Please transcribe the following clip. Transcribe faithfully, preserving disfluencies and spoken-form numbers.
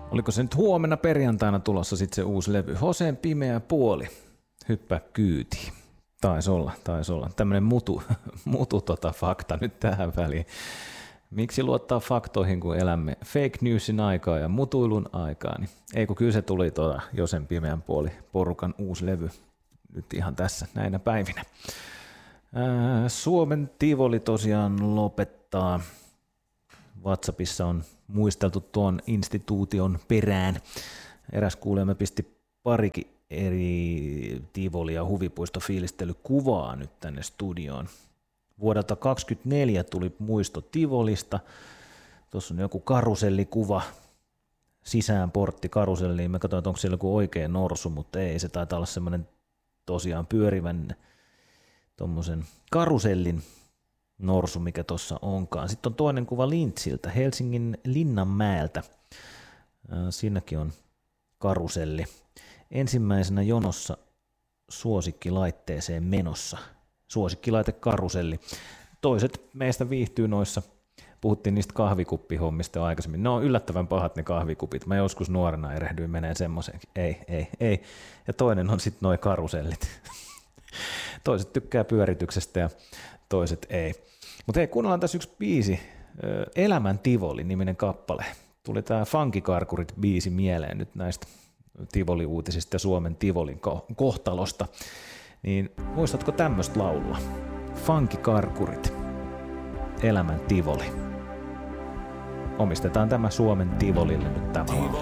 Oliko se nyt huomenna perjantaina tulossa sitten se uusi levy? Hoseen pimeä puoli. Hyppää kyytiin. Taisi olla, taisi olla. Tämmöinen mutu, mutu tota fakta nyt tähän väliin. Miksi luottaa faktoihin, kun elämme fake newsin aikaa ja mutuilun aikaa? Niin ei kun kyllä se tuli tuota Josen pimeän puoli porukan uusi levy nyt ihan tässä näinä päivinä. Ää, Suomen Tivoli tosiaan lopettaa. WhatsAppissa on muisteltu tuon instituution perään. Eräs kuulemme pisti parikin eri Tivoli- ja huvipuistofiilistelykuvaa nyt tänne studioon. Vuodelta kaksikymmentäneljä tuli muisto Tivolista. Tuossa on joku karusellikuva, sisään portti karuselliin. Mä katsoin, että onko siellä joku oikea norsu, mutta ei. Se taitaa olla semmoinen tosiaan pyörivän tommosen karusellin norsu, mikä tuossa onkaan. Sitten on toinen kuva Lintsiltä, Helsingin Linnanmäeltä. Siinäkin on karuselli. Ensimmäisenä jonossa suosikkilaitteeseen menossa. Suosikkilaite karuselli. Toiset meistä viihtyy noissa. Puhuttiin niistä kahvikuppihommista jo aikaisemmin. Ne on yllättävän pahat ne kahvikupit. Mä joskus nuorena erehdyin menee semmoiseen. Ei, ei, ei. Ja toinen on sitten noi karusellit. Toiset tykkää pyörityksestä ja toiset ei. Mutta hei, kuunnellaan tässä yksi biisi. Elämän Tivoli -niminen kappale. Tuli tää Funkikarkurit-biisi mieleen nyt näistä Tivoli-uutisista ja Suomen Tivolin kohtalosta. Niin muistatko tämmöistä laulua? Funkikarkurit. Elämän Tivoli. Omistetaan tämä Suomen Tivolille nyt tämä laulu.